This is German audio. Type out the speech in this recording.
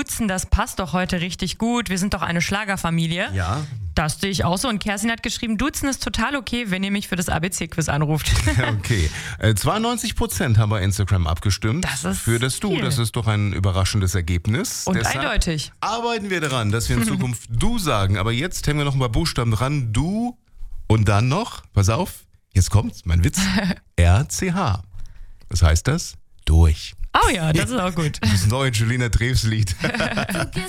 Duzen, das passt doch heute richtig gut. Wir sind doch eine Schlagerfamilie. Ja. Das sehe ich auch so. Und Kerstin hat geschrieben, Duzen ist total okay, wenn ihr mich für das ABC-Quiz anruft. Okay. 92% haben bei Instagram abgestimmt. Das ist für das Du. viel. Das ist doch ein überraschendes Ergebnis. Und Deshalb eindeutig. arbeiten wir daran, dass wir in Zukunft Du sagen. Aber jetzt hängen wir noch ein paar Buchstaben dran. Du und dann noch, pass auf, jetzt kommt's, mein Witz, RCH. Was heißt das? Durch. Oh ja, das ist auch gut. Das neue Julina Treves Lied.